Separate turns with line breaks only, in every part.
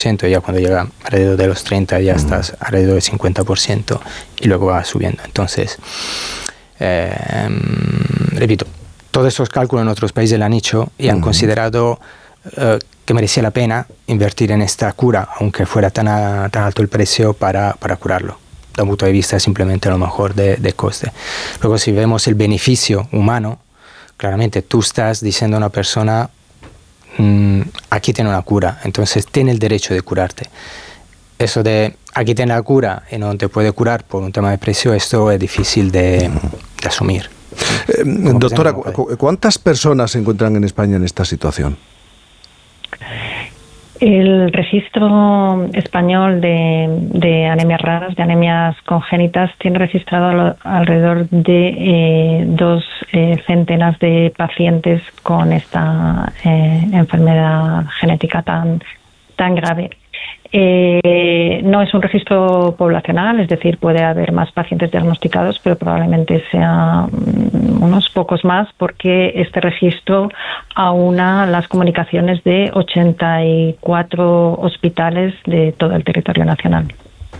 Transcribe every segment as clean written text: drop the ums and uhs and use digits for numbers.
ya cuando llega alrededor de los 30 ya estás alrededor del 50% y luego va subiendo. Entonces, repito, todos esos cálculos en otros países lo han hecho y han considerado que merecía la pena invertir en esta cura, aunque fuera tan alto el precio para curarlo. Da un punto de vista simplemente a lo mejor de coste. Luego, si vemos el beneficio humano, claramente tú estás diciendo a una persona, aquí tiene una cura, entonces tiene el derecho de curarte. Eso de aquí tiene la cura y no te puede curar por un tema de precio, esto es difícil de asumir.
Doctora, ¿cuántas personas se encuentran en España en esta situación?
El registro español de anemias raras, de anemias congénitas, tiene registrado alrededor de 2 centenas de pacientes con esta enfermedad genética tan grave. No es un registro poblacional, es decir, puede haber más pacientes diagnosticados, pero probablemente sea unos pocos más, porque este registro aúna las comunicaciones de 84 hospitales de todo el territorio nacional.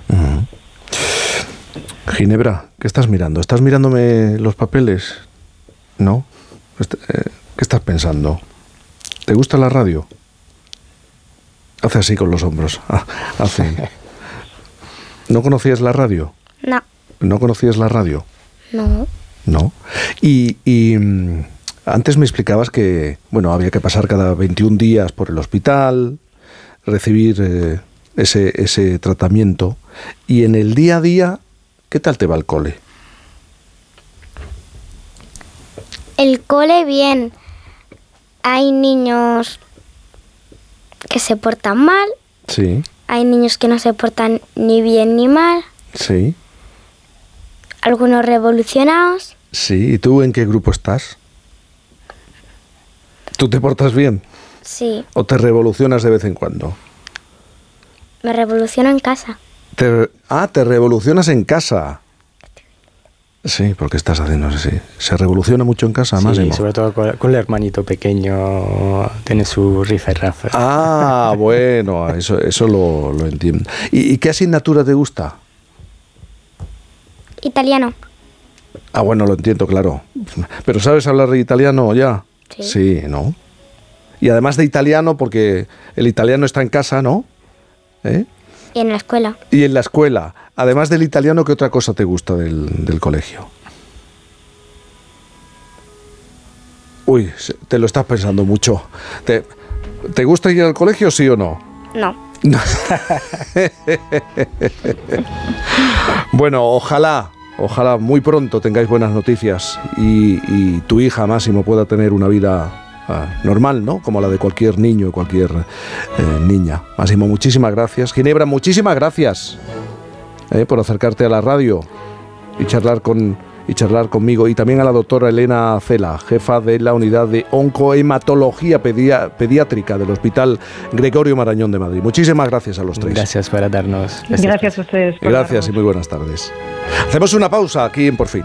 Ginebra, ¿qué estás mirando? ¿Estás mirándome los papeles? ¿No? ¿Qué estás pensando? ¿Te gusta la radio? Hace así con los hombros. Hace. ¿No conocías la radio?
No.
¿No conocías la radio?
No.
No. Y antes me explicabas que, bueno, había que pasar cada 21 días por el hospital, recibir ese tratamiento. Y en el día a día, ¿qué tal te va el cole?
El cole bien. Hay niños que se portan mal.
Sí.
Hay niños que no se portan ni bien ni mal.
Sí.
Algunos revolucionados.
Sí. ¿Y tú en qué grupo estás? ¿Tú te portas bien?
Sí.
¿O te revolucionas de vez en cuando?
Me revoluciono en casa.
¿Te revolucionas en casa? Sí, porque estás haciendo así. ¿Se revoluciona mucho en casa, Máximo?
Sí, sobre todo con el hermanito pequeño, tiene su rife-rafe.
Ah, bueno, eso lo entiendo. ¿Y qué asignatura te gusta?
Italiano.
Ah, bueno, lo entiendo, claro. ¿Pero sabes hablar italiano ya?
Sí.
Sí, ¿no? Y además de italiano, porque el italiano está en casa, ¿no?
Y en la escuela.
Y en la escuela. Además del italiano, ¿qué otra cosa te gusta del colegio? Uy, te lo estás pensando mucho. ¿Te gusta ir al colegio, sí o no?
No.
Bueno, ojalá muy pronto tengáis buenas noticias y tu hija, Máximo, pueda tener una vida normal, ¿no? Como la de cualquier niño y cualquier niña. Máximo, muchísimas gracias. Ginebra, muchísimas gracias por acercarte a la radio y charlar conmigo, y también a la doctora Elena Cela, jefa de la unidad de oncohematología pediátrica del Hospital Gregorio Marañón de Madrid. Muchísimas gracias a los tres.
Gracias por darnos.
Gracias a ustedes.
Gracias y muy buenas tardes. Hacemos una pausa aquí en Por Fin.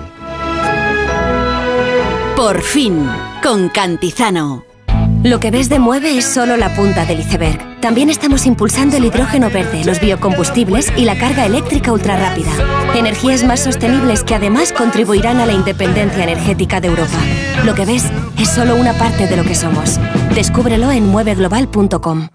Por Fin, con Cantizano.
Lo que ves de Mueve es solo la punta del iceberg. También estamos impulsando el hidrógeno verde, los biocombustibles y la carga eléctrica ultrarrápida. Energías más sostenibles que además contribuirán a la independencia energética de Europa. Lo que ves es solo una parte de lo que somos. Descúbrelo en mueveglobal.com.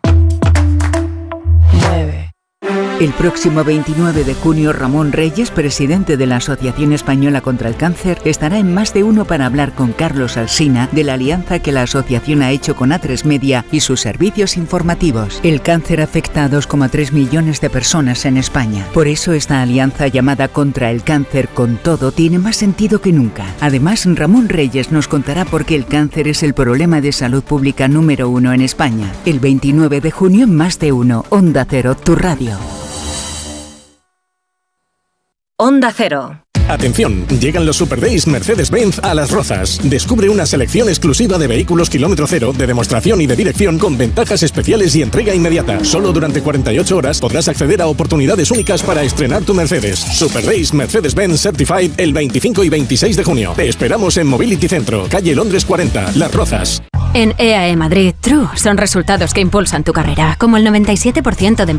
El próximo 29 de junio, Ramón Reyes, presidente de la Asociación Española contra el Cáncer, estará en Más de Uno para hablar con Carlos Alsina de la alianza que la asociación ha hecho con A3 Media y sus servicios informativos. El cáncer afecta a 2,3 millones de personas en España. Por eso esta alianza llamada Contra el Cáncer con Todo tiene más sentido que nunca. Además, Ramón Reyes nos contará por qué el cáncer es el problema de salud pública número 1 en España. El 29 de junio en Más de Uno, Onda Cero, tu radio.
Onda Cero.
Atención, llegan los Super Days Mercedes-Benz a Las Rozas. Descubre una selección exclusiva de vehículos kilómetro cero, de demostración y de dirección con ventajas especiales y entrega inmediata. Solo durante 48 horas podrás acceder a oportunidades únicas para estrenar tu Mercedes. Super Days Mercedes-Benz Certified el 25 y 26 de junio. Te esperamos en Mobility Centro, calle Londres 40, Las Rozas.
En EAE Madrid, True son resultados que impulsan tu carrera, como el 97% de